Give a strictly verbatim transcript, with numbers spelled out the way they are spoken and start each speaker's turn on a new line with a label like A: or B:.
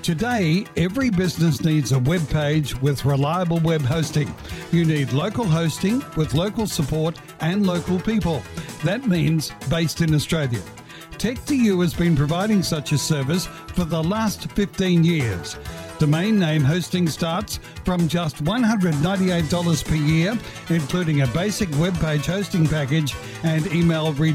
A: Today, every business needs a web page with reliable web hosting. You need local hosting with local support and local people. That means based in Australia. Tech two U has been providing such a service for the last fifteen years. Domain name hosting starts from just one hundred ninety-eight dollars per year, including a basic web page hosting package and email redirection.